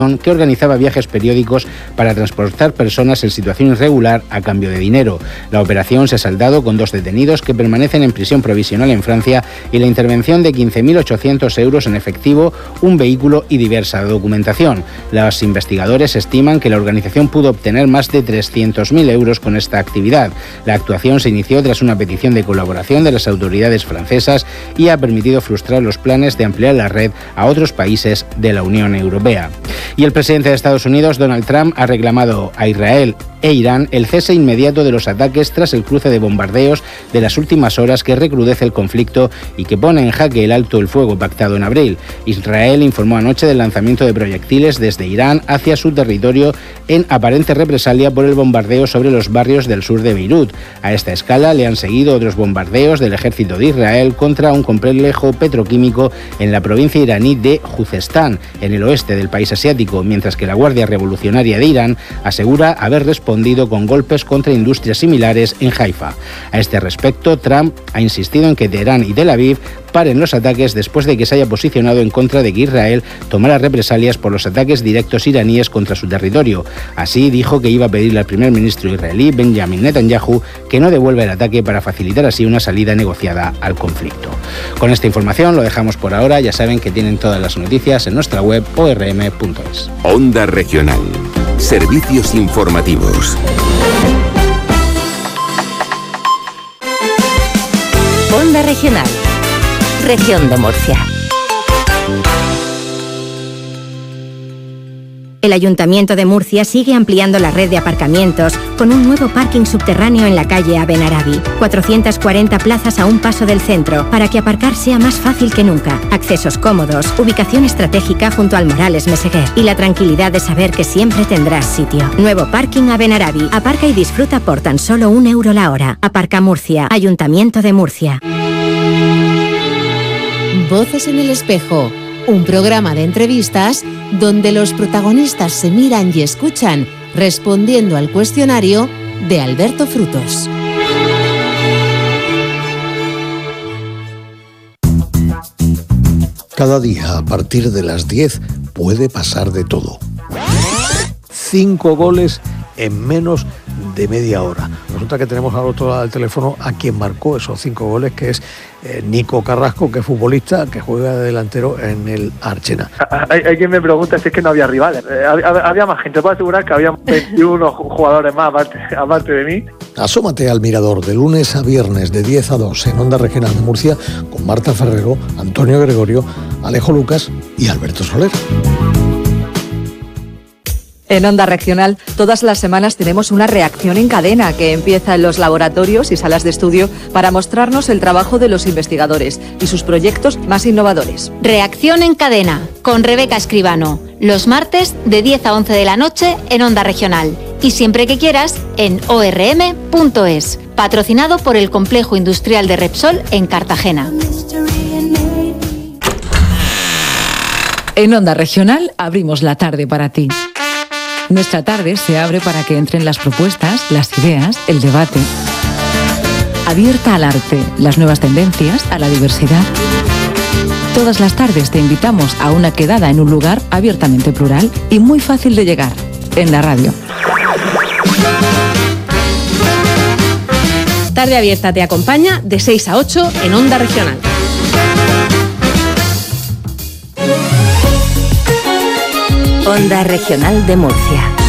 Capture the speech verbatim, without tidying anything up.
que organizaba viajes periódicos para transportar personas en situación irregular a cambio de dinero. La operación se ha saldado con dos detenidos que permanecen en prisión provisional en Francia y la intervención de quince mil ochocientos euros en efectivo, un vehículo y diversa documentación. Los investigadores estiman que la organización pudo obtener más de trescientos mil euros con esta actividad. La actuación se inició tras una petición de colaboración de las autoridades francesas y ha permitido frustrar los planes de ampliar la red a otros países de la Unión Europea. Y el presidente de Estados Unidos, Donald Trump, ha reclamado a Israel e Irán el cese inmediato de los ataques tras el cruce de bombardeos de las últimas horas que recrudece el conflicto y que pone en jaque el alto el fuego pactado en abril. Israel informó anoche del lanzamiento de proyectiles desde Irán hacia su territorio en aparente represalia por el bombardeo sobre los barrios del sur de Beirut. A esta escala le han seguido otros bombardeos del ejército de Israel contra un complejo petroquímico en la provincia iraní de Juzestán, en el oeste del país asiático, mientras que la Guardia Revolucionaria de Irán asegura haber respondido con golpes contra industrias similares en Haifa. A este respecto, Trump ha insistido en que Teherán y Tel Aviv paren los ataques después de que se haya posicionado en contra de que Israel tomara represalias por los ataques directos iraníes contra su territorio. Así dijo que iba a pedirle al primer ministro israelí Benjamin Netanyahu que no devuelva el ataque para facilitar así una salida negociada al conflicto. Con esta información lo dejamos por ahora. Ya saben que tienen todas las noticias en nuestra web o r m punto es. Onda Regional. Servicios informativos. Onda Regional. Región de Murcia. El Ayuntamiento de Murcia sigue ampliando la red de aparcamientos con un nuevo parking subterráneo en la calle Abenarabi. cuatrocientas cuarenta plazas a un paso del centro para que aparcar sea más fácil que nunca. Accesos cómodos, ubicación estratégica junto al Morales Meseguer y la tranquilidad de saber que siempre tendrás sitio. Nuevo parking Abenarabi. Aparca y disfruta por tan solo un euro la hora. Aparca Murcia. Ayuntamiento de Murcia. Voces en el espejo. Un programa de entrevistas donde los protagonistas se miran y escuchan respondiendo al cuestionario de Alberto Frutos. Cada día a partir de las diez puede pasar de todo. Cinco goles en menos de media hora. Resulta que tenemos al otro lado del teléfono a quien marcó esos cinco goles, que es eh, Nico Carrasco, que es futbolista, que juega de delantero en el Archena. Hay, hay quien me pregunta si es que no había rivales. Eh, había, había más gente. Te puedo asegurar que había veintiuno jugadores más aparte, aparte de mí. Asómate al Mirador de lunes a viernes de diez a dos en Onda Regional de Murcia con Marta Ferrero, Antonio Gregorio, Alejo Lucas y Alberto Soler. En Onda Regional, todas las semanas tenemos una reacción en cadena que empieza en los laboratorios y salas de estudio para mostrarnos el trabajo de los investigadores y sus proyectos más innovadores. Reacción en cadena, con Rebeca Escribano, los martes de diez a once de la noche en Onda Regional y siempre que quieras en o r m punto es, patrocinado por el Complejo Industrial de Repsol en Cartagena. En Onda Regional abrimos la tarde para ti. Nuestra tarde se abre para que entren las propuestas, las ideas, el debate. Abierta al arte, las nuevas tendencias, a la diversidad. Todas las tardes te invitamos a una quedada en un lugar abiertamente plural y muy fácil de llegar, en la radio. Tarde Abierta te acompaña de seis a ocho en Onda Regional. Onda Regional de Murcia.